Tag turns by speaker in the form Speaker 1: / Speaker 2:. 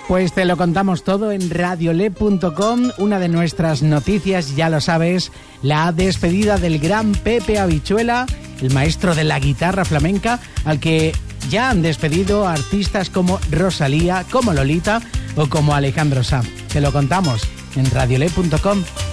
Speaker 1: Pues te lo contamos todo en radiole.com. Una de nuestras noticias, ya lo sabes, la despedida del gran Pepe Habichuela, el maestro de la guitarra flamenca, al que ya han despedido artistas como Rosalía, como Lolita o como Alejandro Sanz. Te lo contamos en radiole.com.